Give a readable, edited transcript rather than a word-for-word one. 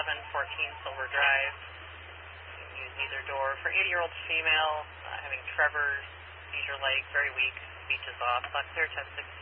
Silver Drive. You can use either door. For 80-year-old female, having tremors, seizure like, very weak, speech is off, clear 1016.